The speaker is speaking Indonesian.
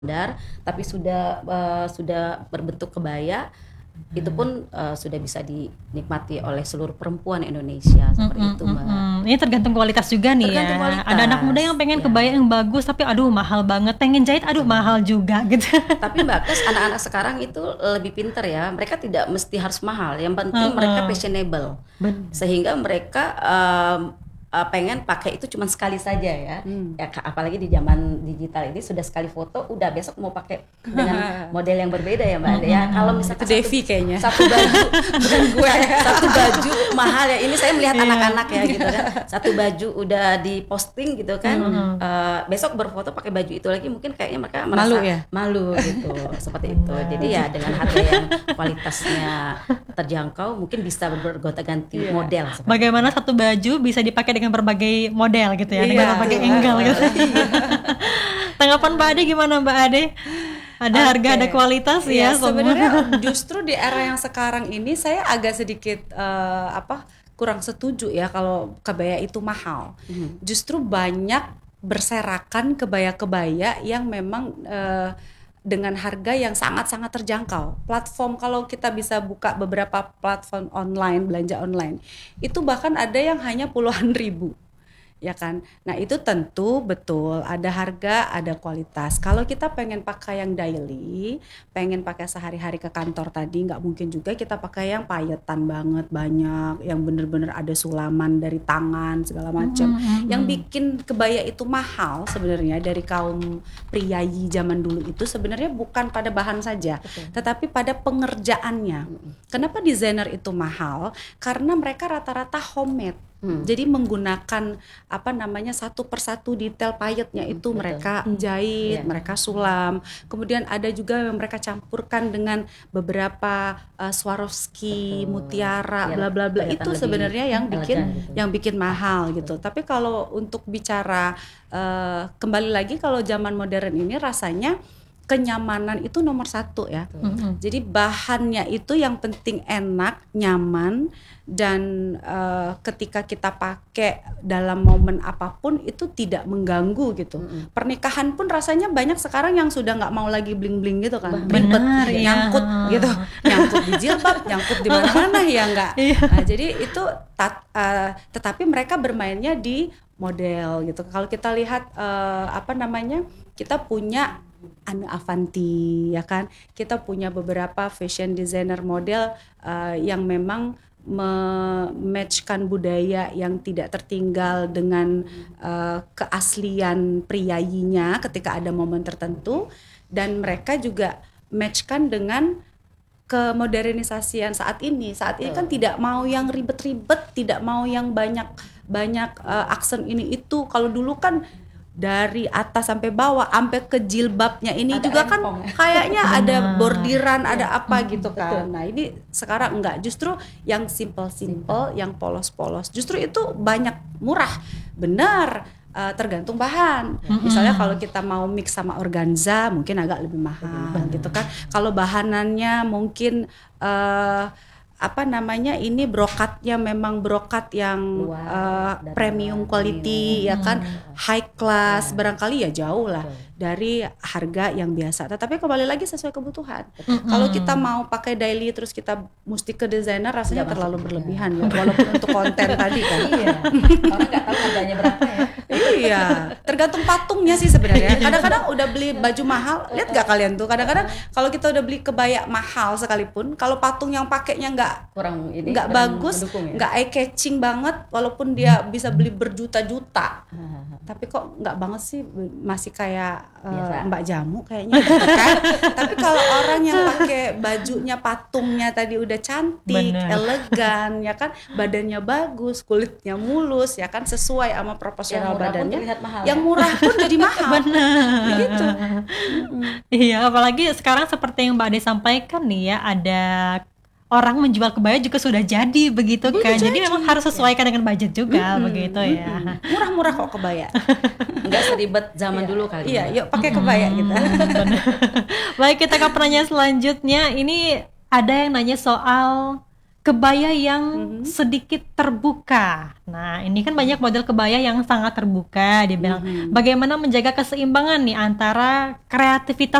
standar, tapi sudah berbentuk kebaya, itu pun sudah bisa dinikmati oleh seluruh perempuan Indonesia seperti itu, Mbak. Ini tergantung kualitas juga nih Tergantung ya. kualitas. Ada anak muda yang pengen Ya. kebaya yang bagus tapi aduh mahal banget, pengen jahit aduh mahal juga gitu. Tapi Mbak, terus anak-anak sekarang itu lebih pinter ya. Mereka tidak mesti harus mahal. Yang penting mereka fashionable. Sehingga mereka pengen pakai itu cuma sekali saja ya. Ya apalagi di zaman digital ini sudah sekali foto, udah besok mau pakai dengan model yang berbeda ya Mbak. Ya kalau misalkan Itu Devi kayaknya. satu baju bukan gue, satu baju mahal ya. Ini saya melihat anak-anak ya gitu kan. Satu baju udah diposting gitu kan. Besok berfoto pakai baju itu lagi mungkin kayaknya mereka merasa malu gitu. Seperti itu. Jadi ya dengan harga yang kualitasnya terjangkau mungkin bisa bergonta-ganti model. Bagaimana satu baju bisa dipakai dengan berbagai model gitu ya, dengan berbagai angle gitu. Tanggapan Mbak Ade gimana Mbak Ade? Ada harga, ada kualitas ya. Sebenarnya justru di era yang sekarang ini saya agak sedikit kurang setuju ya kalau kebaya itu mahal. Justru banyak berserakan kebaya-kebaya yang memang dengan harga yang sangat-sangat terjangkau. Platform, kalau kita bisa buka beberapa platform online, belanja online, itu bahkan ada yang hanya puluhan ribu, ya kan. Nah itu tentu betul ada harga, ada kualitas. Kalau kita pengen pakai yang daily, pengen pakai sehari-hari ke kantor tadi, nggak mungkin juga kita pakai yang payetan banget, banyak, yang bener-bener ada sulaman dari tangan segala macam. Yang bikin kebaya itu mahal sebenarnya dari kaum priayi zaman dulu itu sebenarnya bukan pada bahan saja, tetapi pada pengerjaannya. Kenapa desainer itu mahal? Karena mereka rata-rata homemade. Jadi menggunakan satu persatu detail payetnya itu mereka jahit, mereka sulam. Kemudian ada juga yang mereka campurkan dengan beberapa Swarovski, mutiara, bla bla bla. Itu sebenarnya yang bikin mahal gitu. Tapi kalau untuk bicara kembali lagi kalau zaman modern ini rasanya kenyamanan itu nomor satu ya. Jadi bahannya itu yang penting enak, nyaman, dan ketika kita pakai dalam momen apapun itu tidak mengganggu gitu. Pernikahan pun rasanya banyak sekarang yang sudah nggak mau lagi bling-bling gitu kan. Benar, nyangkut gitu, nyangkut di jilbab, nyangkut di mana-mana ya nggak. Nah, jadi itu tetapi mereka bermainnya di model gitu. Kalau kita lihat kita punya Anne Avanti ya kan, kita punya beberapa fashion designer model yang memang mematchkan budaya yang tidak tertinggal dengan keaslian priayinya ketika ada momen tertentu, dan mereka juga matchkan dengan kemodernisasian saat ini kan tidak mau yang ribet-ribet, tidak mau yang banyak aksen ini itu. Kalau dulu kan dari atas sampai bawah, sampai ke jilbabnya ini ada juga kan kayaknya ada bordiran, ada apa gitu kan. Nah ini sekarang enggak, justru yang simple, yang polos-polos, justru itu banyak murah, benar. Tergantung bahan. Misalnya kalau kita mau mix sama organza mungkin agak lebih mahal gitu kan. Kalau bahanannya mungkin ini brokatnya memang brokat yang premium quality ya kan, high class, barangkali ya jauh lah dari harga yang biasa. Tetapi kembali lagi sesuai kebutuhan. Kalau kita mau pakai daily terus kita mesti ke desainer rasanya terlalu berlebihan ya. Walaupun untuk konten tadi kan. Orang nggak tahu harganya berapa ya. Iya, tergantung patungnya sih sebenarnya. Kadang-kadang udah beli baju mahal, lihat nggak kalian tuh? Kadang-kadang kalau kita udah beli kebaya mahal sekalipun, kalau patung yang pakainya nggak bagus, nggak eye catching banget, walaupun dia bisa beli berjuta-juta, tapi kok nggak banget sih, masih kayak Mbak Jamu kayaknya gitu kan. Tapi kalau orang yang pakai bajunya patungnya tadi udah cantik, elegan, ya kan, badannya bagus, kulitnya mulus, ya kan, sesuai sama proporsional badannya, yang murah pun jadi mahal. Benar. Begitu. Iya, apalagi sekarang seperti yang Mbak Ade sampaikan nih ya, ada orang menjual kebaya juga sudah jadi begitu kan. Jadi memang harus sesuaikan dengan budget juga begitu ya. Murah-murah kok kebaya. Enggak seribet zaman dulu kali. Iya, yuk pakai kebaya kita. Baik, kita ke pertanyaan selanjutnya. Ini ada yang nanya soal kebaya yang sedikit terbuka. Nah, ini kan banyak model kebaya yang sangat terbuka. Dia bilang bagaimana menjaga keseimbangan nih antara kreativitas